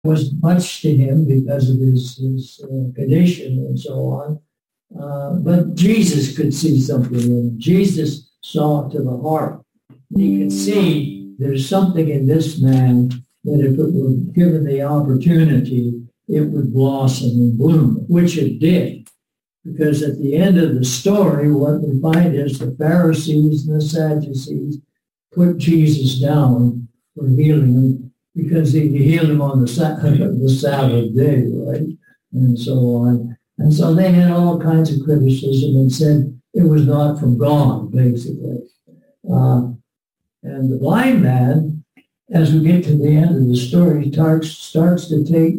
was much to him because of his condition and so on. But Jesus could see something in him. Jesus saw to the heart. He could see there's something in this man that if it were given the opportunity, it would blossom and bloom, which it did. Because at the end of the story, what we find is the Pharisees and the Sadducees put Jesus down for healing him because he healed him on the Sabbath day, right? And so on. And so they had all kinds of criticism and said it was not from God, basically. And the blind man, as we get to the end of the story, starts to take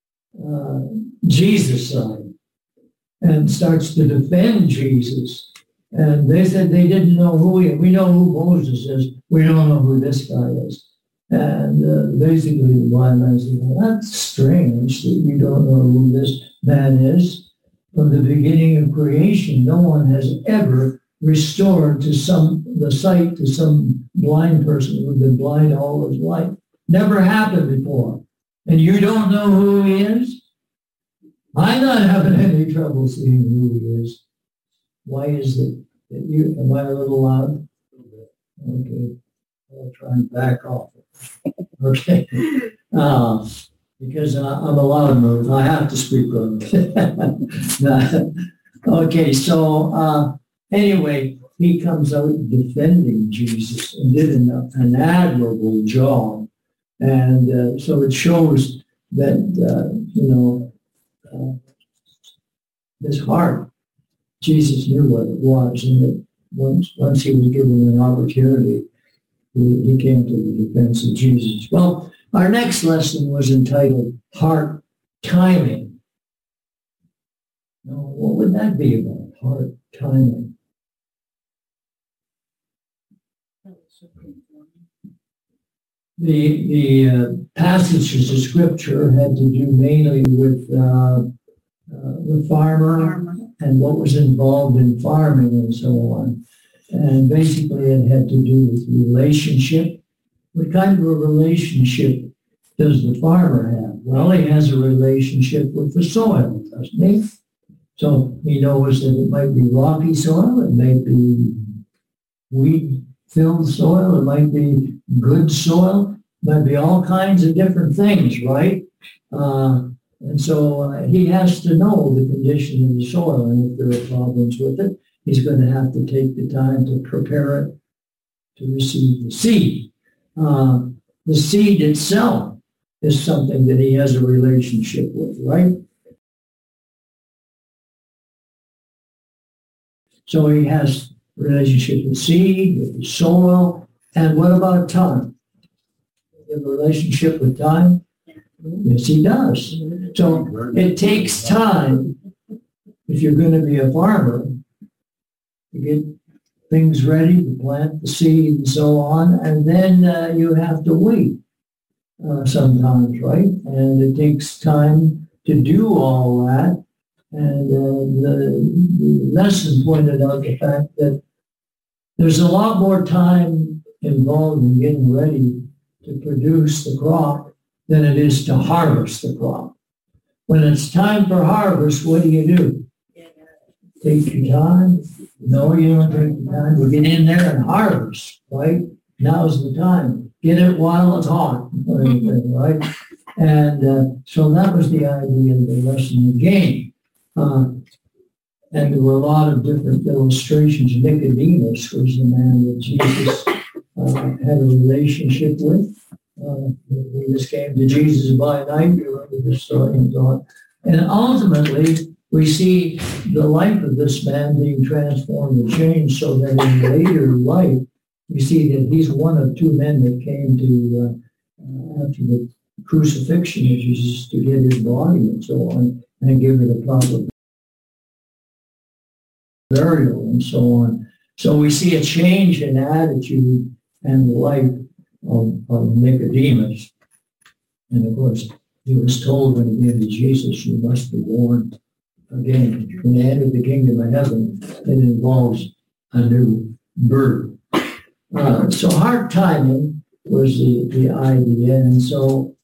Jesus' side and starts to defend Jesus. And they said they didn't know who he is. We know who Moses is. We don't know who this guy is. And basically the blind man said, well, that's strange that you don't know who this man is. From the beginning of creation, no one has ever restored the sight to some blind person who's been blind all his life. Never happened before. And you don't know who he is? I'm not having any trouble seeing who he is. Why is it that you, am I a little loud? Okay. I'll try and back off. Okay. Because I'm a loud move. I have to speak on it. Okay, so anyway, he comes out defending Jesus and did an admirable job. And so it shows that, his heart, Jesus knew what it was. And that once he was given an opportunity, he came to the defense of Jesus. Well, our next lesson was entitled Heart Timing. Now, what would that be about, heart timing? The passages of Scripture had to do mainly with the farmer and what was involved in farming and so on. And basically it had to do with relationship. What kind of a relationship does the farmer have? Well, he has a relationship with the soil, doesn't he? So he knows that it might be rocky soil, it might be weed-filled soil, it might be good soil, it might be all kinds of different things, right? And so he has to know the condition of the soil, and if there are problems with it, he's going to have to take the time to prepare it to receive the seed. The seed itself is something that he has a relationship with, right? So he has a relationship with seed, with the soil, and what about time? You have a relationship with time? Yes, he does. So it takes time, if you're going to be a farmer, to get things ready, to plant the seed and so on, and then you have to wait sometimes, right? And it takes time to do all that. And the lesson pointed out the fact that there's a lot more time involved in getting ready to produce the crop than it is to harvest the crop. When it's time for harvest, what do? Take your time? No, you don't take your time. We get in there and harvest, right? Now's the time. Get it while it's hot, right? And so that was the idea of the lesson again. And there were a lot of different illustrations. Nicodemus was the man that Jesus had a relationship with. He just came to Jesus by night. You remember the story and so on. And ultimately, we see the life of this man being transformed and changed so that in later life, we see that he's one of two men that came to, after the crucifixion of Jesus, to get his body and so on, and give it a proper burial and so on. So we see a change in attitude and life of Nicodemus. And of course, he was told when he came to Jesus, you must be born again. When you enter the kingdom of heaven, it involves a new birth. So heart timing was the idea. And so